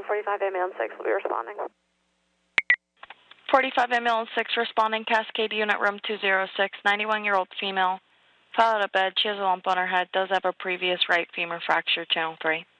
45 ambulance 6 will be responding. 45 ambulance 6 responding, Cascade unit room 206, 91-year-old female. Fell out of bed, she has a lump on her head, does have a previous right femur fracture, channel 3.